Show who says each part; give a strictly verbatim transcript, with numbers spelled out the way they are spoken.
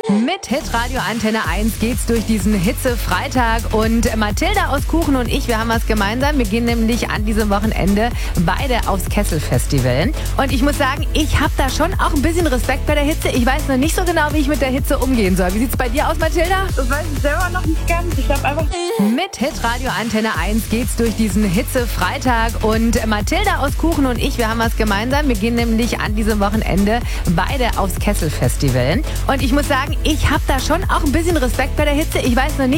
Speaker 1: Mit Hitradio Antenne eins geht's durch diesen Hitze-Freitag und Mathilda aus Kuchen und ich, wir haben was gemeinsam. Wir gehen nämlich an diesem Wochenende beide aufs Kessel-Festival. Und ich muss sagen, ich habe da schon auch ein bisschen Respekt bei der Hitze. Ich weiß noch nicht so genau, wie ich mit der Hitze umgehen soll. Wie sieht's bei dir aus, Mathilda?
Speaker 2: Das weiß ich selber noch nicht ganz. Ich glaube einfach...
Speaker 1: Mit Hitradio Antenne eins geht's durch diesen Hitze-Freitag und Mathilda aus Kuchen und ich, wir haben was gemeinsam. Wir gehen nämlich an diesem Wochenende beide aufs Kessel-Festival. Und ich muss sagen, ich habe da schon auch ein bisschen Respekt bei der Hitze. Ich weiß noch nicht